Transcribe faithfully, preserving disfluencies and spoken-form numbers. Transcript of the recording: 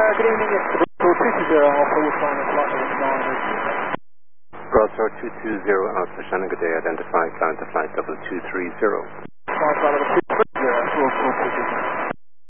good evening, it's the two two zero Alpha with flying a flight level nine. Broadstar two two zero Alpha, Shannon, good day, identify, climb to flight level two three zero. Flight level two